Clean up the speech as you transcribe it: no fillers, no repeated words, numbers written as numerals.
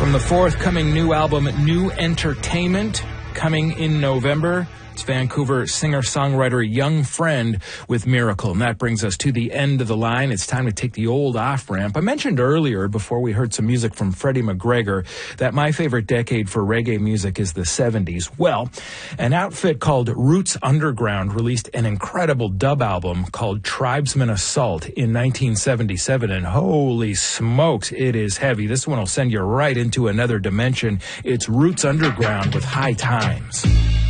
From the forthcoming new album, New Entertainment, coming in November, it's Vancouver singer-songwriter Young Friend with Miracle. And that brings us to the end of the line. It's time to take the old off-ramp. I mentioned earlier, before we heard some music from Freddie McGregor, that my favorite decade for reggae music is the 70s. Well, an outfit called Roots Underground released an incredible dub album called Tribesman Assault in 1977. And holy smokes, it is heavy. This one will send you right into another dimension. It's Roots Underground with High Times.